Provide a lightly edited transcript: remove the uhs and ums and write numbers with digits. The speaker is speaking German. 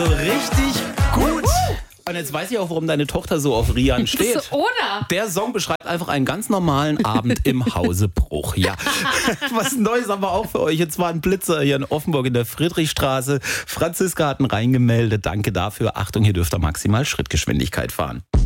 Richtig gut. Und jetzt weiß ich auch, warum deine Tochter so auf Rian steht. Oder? Der Song beschreibt einfach einen ganz normalen Abend im Hause Bruch. Ja, was Neues haben wir auch für euch. Jetzt war ein Blitzer hier in Offenburg in der Friedrichstraße. Franziska hat ihn reingemeldet. Danke dafür. Achtung, hier dürft ihr maximal Schrittgeschwindigkeit fahren.